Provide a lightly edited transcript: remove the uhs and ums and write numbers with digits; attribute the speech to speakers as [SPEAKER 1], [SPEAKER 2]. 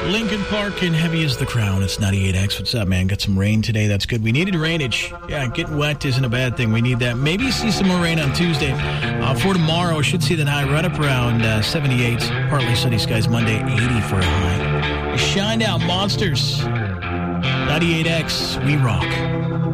[SPEAKER 1] Lincoln Park and heavy as the crown. It's 98X. What's up, man? Got some rain today. That's good. We needed rainage. Yeah, getting wet isn't a bad thing. We need that. Maybe see some more rain on Tuesday. For tomorrow, should see that high right up around 78. Partly sunny skies Monday, 80 for a high. Shined out monsters. 98X. We rock.